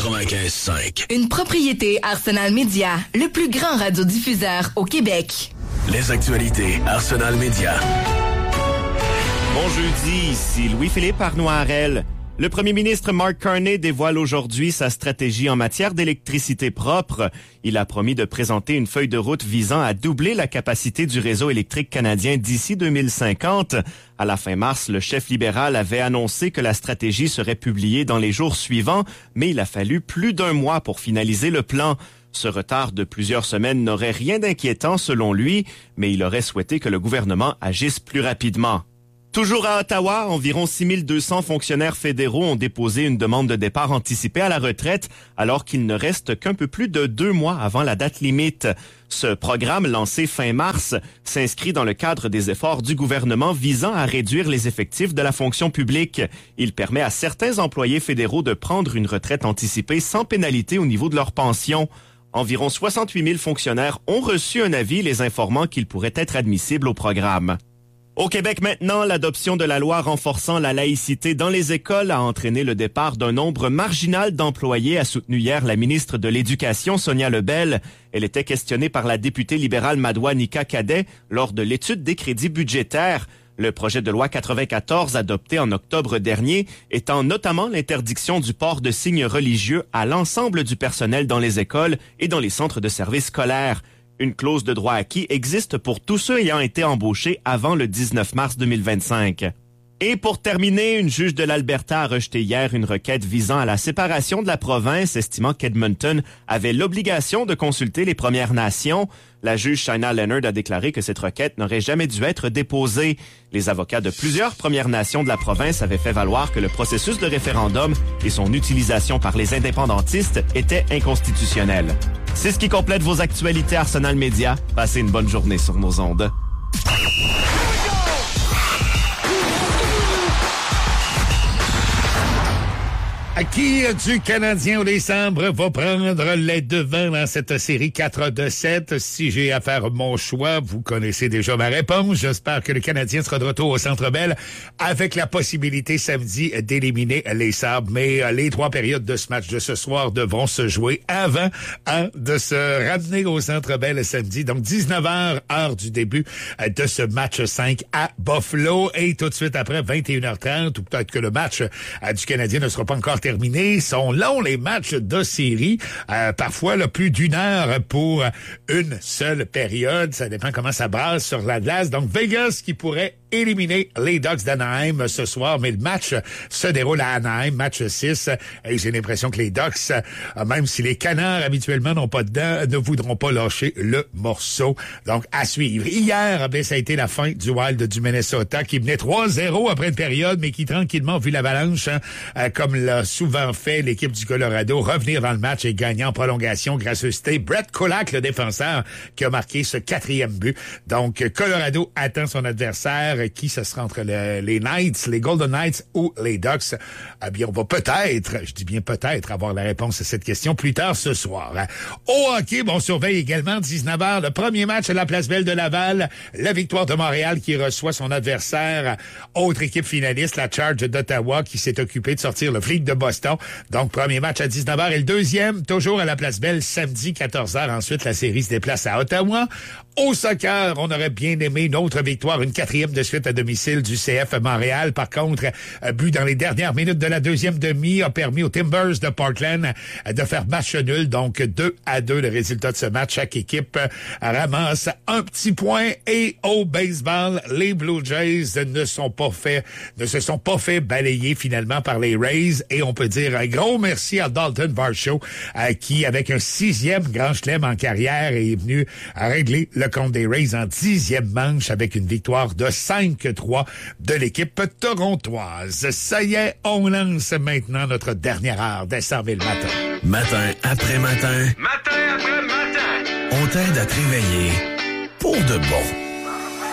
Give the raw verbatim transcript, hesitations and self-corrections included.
quatre-vingt-quinze cinq. Une propriété Arsenal Media, le plus grand radiodiffuseur au Québec. Les actualités Arsenal Media. Bon jeudi, ici Louis-Philippe Arnoirel. Le premier ministre Mark Carney dévoile aujourd'hui sa stratégie en matière d'électricité propre. Il a promis de présenter une feuille de route visant à doubler la capacité du réseau électrique canadien d'ici deux mille cinquante. À la fin mars, le chef libéral avait annoncé que la stratégie serait publiée dans les jours suivants, mais il a fallu plus d'un mois pour finaliser le plan. Ce retard de plusieurs semaines n'aurait rien d'inquiétant selon lui, mais il aurait souhaité que le gouvernement agisse plus rapidement. Toujours à Ottawa, environ six mille deux cents fonctionnaires fédéraux ont déposé une demande de départ anticipé à la retraite, alors qu'il ne reste qu'un peu plus de deux mois avant la date limite. Ce programme, lancé fin mars, s'inscrit dans le cadre des efforts du gouvernement visant à réduire les effectifs de la fonction publique. Il permet à certains employés fédéraux de prendre une retraite anticipée sans pénalité au niveau de leur pension. Environ soixante-huit mille fonctionnaires ont reçu un avis les informant qu'ils pourraient être admissibles au programme. Au Québec maintenant, l'adoption de la loi renforçant la laïcité dans les écoles a entraîné le départ d'un nombre marginal d'employés, a soutenu hier la ministre de l'Éducation, Sonia Lebel. Elle était questionnée par la députée libérale Madoua Nika Cadet lors de l'étude des crédits budgétaires. Le projet de loi quatre-vingt-quatorze, adopté en octobre dernier, étend notamment l'interdiction du port de signes religieux à l'ensemble du personnel dans les écoles et dans les centres de services scolaires. Une clause de droit acquis existe pour tous ceux ayant été embauchés avant le dix-neuf mars deux mille vingt-cinq. Et pour terminer, une juge de l'Alberta a rejeté hier une requête visant à la séparation de la province, estimant qu'Edmonton avait l'obligation de consulter les Premières Nations. La juge Shaina Leonard a déclaré que cette requête n'aurait jamais dû être déposée. Les avocats de plusieurs Premières Nations de la province avaient fait valoir que le processus de référendum et son utilisation par les indépendantistes étaient inconstitutionnels. C'est ce qui complète vos actualités Arsenal Media. Passez une bonne journée sur nos ondes. Qui du Canadien au décembre va prendre les devants dans cette série quatre de sept? Si j'ai à faire mon choix, vous connaissez déjà ma réponse. J'espère que le Canadien sera de retour au Centre Bell avec la possibilité samedi d'éliminer les Sabres. Mais les trois périodes de ce match de ce soir devront se jouer avant hein, de se ramener au Centre Bell samedi. Donc dix-neuf heures, heure du début de ce match cinq à Buffalo. Et tout de suite après, vingt et une heures trente, ou peut-être que le match du Canadien ne sera pas encore terminé. Terminés. Sont longs les matchs de série, euh, parfois là, plus d'une heure pour une seule période. Ça dépend comment ça brasse sur la glace. Donc Vegas qui pourrait éliminer les Ducks d'Anaheim ce soir, mais le match se déroule à Anaheim, match six, et j'ai l'impression que les Ducks, même si les Canards habituellement n'ont pas de dents, ne voudront pas lâcher le morceau. Donc, à suivre. Hier, ben, ça a été la fin du Wild du Minnesota, qui menait trois zéro après une période, mais qui tranquillement, vu l'avalanche, hein, euh, comme l'a souvent fait l'équipe du Colorado, revenir dans le match et gagner en prolongation grâce au c'était Brett Kulak, le défenseur, qui a marqué ce quatrième but. Donc, Colorado attend son adversaire. Qui ce sera entre le, les Knights, les Golden Knights ou les Ducks? Eh bien, on va peut-être, je dis bien peut-être, avoir la réponse à cette question plus tard ce soir. Au hockey, bon, on surveille également dix-neuf heures, le premier match à la Place Belle de Laval, la victoire de Montréal qui reçoit son adversaire, autre équipe finaliste, la Charge d'Ottawa qui s'est occupée de sortir le Fleet de Boston. Donc, premier match à dix-neuf heures et le deuxième, toujours à la Place Belle, samedi quatorze heures. Ensuite, la série se déplace à Ottawa. Au soccer, on aurait bien aimé une autre victoire, une quatrième de suite à domicile du C F Montréal. Par contre, un but dans les dernières minutes de la deuxième demi a permis aux Timbers de Portland de faire match nul. Donc, deux à deux, le résultat de ce match. Chaque équipe ramasse un petit point. Et au baseball, les Blue Jays ne sont pas fait, ne se sont pas fait balayer finalement par les Rays. Et on peut dire un gros merci à Dalton Varsho, qui, avec un sixième grand chelem en carrière, est venu à régler le compte des Rays en dixième manche avec une victoire de cinq trois de l'équipe torontoise. Ça y est, on lance maintenant notre dernière heure des cent mille matins. Matin après matin. Matin après matin. On t'aide à te réveiller pour de bon.